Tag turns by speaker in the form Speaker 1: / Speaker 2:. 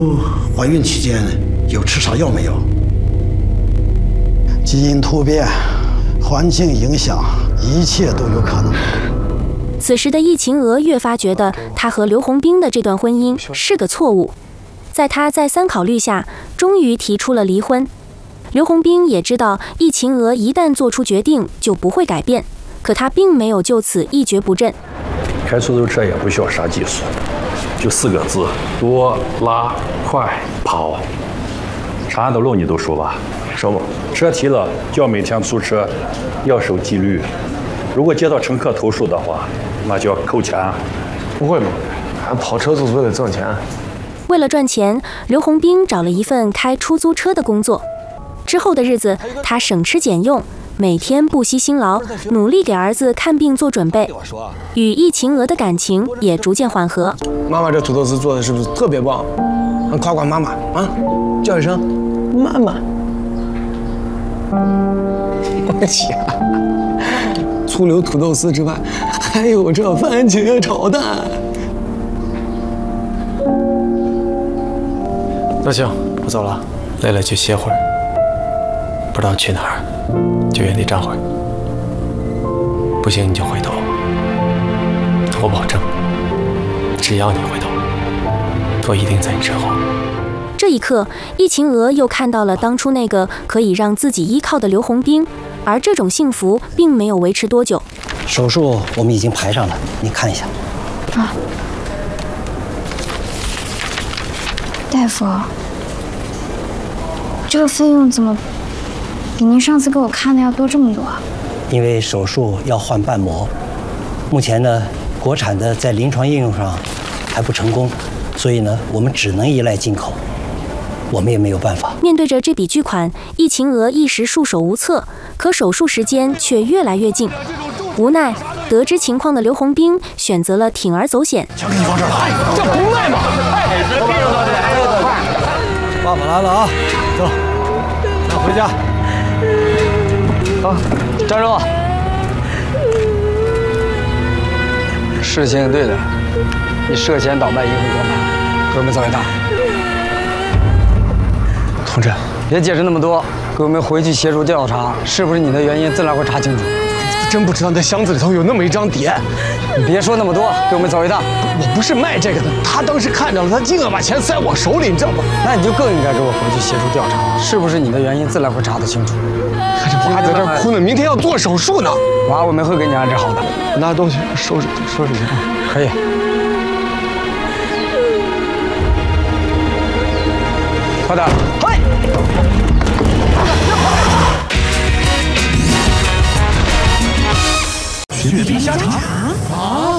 Speaker 1: 怀孕期间有吃啥药没有？
Speaker 2: 基因突变、环境影响，一切都有可能。
Speaker 3: 此时的易秦娥越发觉得她和刘洪斌的这段婚姻是个错误，在她再三考虑下，终于提出了离婚。刘洪斌也知道易秦娥一旦做出决定就不会改变，可他并没有就此一蹶不振。
Speaker 4: 开出租车也不需要啥技术，就4个字：多、拉、快、跑。长安的路你都熟吧？熟不？车提了就要每天出车，要守纪律。如果接到乘客投诉的话，那就要扣钱。
Speaker 5: 不会吧？俺跑车就是为了挣钱。
Speaker 3: 为了赚钱，刘洪斌找了一份开出租车的工作。之后的日子，他省吃俭用，每天不惜辛劳，努力给儿子看病做准备，与易秦娥的感情也逐渐缓和。
Speaker 5: 妈妈这土豆丝做的是不是特别棒？夸夸妈妈啊，叫一声妈妈。我去，除了土豆丝之外，还有这番茄炒蛋。
Speaker 6: 那行，我走了，累了就歇会儿。不知道去哪儿，就原地站会儿。不行你就回头，我保证，只要你回头，我一定在你身后。
Speaker 3: 这一刻，易秦娥又看到了当初那个可以让自己依靠的刘洪斌，而这种幸福并没有维持多久。
Speaker 2: 手术我们已经排上了，你看一下。
Speaker 7: 啊，大夫，这个费用怎么比您上次给我看的要多这么多？
Speaker 2: 因为手术要换瓣膜，目前呢，国产的在临床应用上还不成功，所以呢，我们只能依赖进口，我们也没有办法。
Speaker 3: 面对着这笔巨款，易秦娥一时束手无策，可手术时间却越来越近。无奈，得知情况的刘洪斌选择了铤而走险。
Speaker 5: 钱给你放这儿了，这不卖吗？
Speaker 2: 爸爸来了啊，走，咱回家。
Speaker 8: 好，站住！事情对的，你涉嫌倒卖银行光盘，给我们走一趟。
Speaker 5: 同志，
Speaker 8: 别解释那么多，给我们回去协助调查，是不是你的原因，自然会查清楚。
Speaker 5: 真不知道那箱子里头有那么一张碟。
Speaker 8: 你别说那么多，给我们走一趟。
Speaker 5: 我不是卖这个的，他当时看着了，他硬要把钱塞我手里，你知道吗？
Speaker 8: 那你就更应该给我回去协助调查，是不是你的原因，自然会查得清楚。
Speaker 5: 看这娃还在这儿哭呢，明天要做手术呢。
Speaker 8: 娃我们会给你安置好的。
Speaker 5: 拿东西收拾一下。
Speaker 8: 可以。快点！快！
Speaker 9: 雪碧香肠啊！